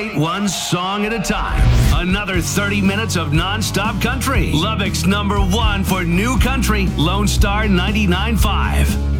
great one song at a time. Another 30 minutes of non-stop country. Lubbock's #1 for new country, Lone Star 99.5.